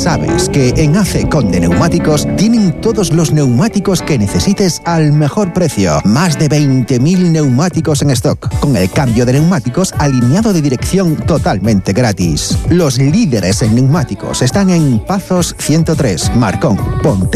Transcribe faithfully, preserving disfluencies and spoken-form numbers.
sabes que en A C Conde Neumáticos tienen todos los neumáticos que necesites al mejor precio. Más de veinte mil neumáticos en stock, con el cambio de neumáticos alineado de dirección totalmente gratis. Los líderes en neumáticos están en Pazos ciento tres, Marcón, Ponte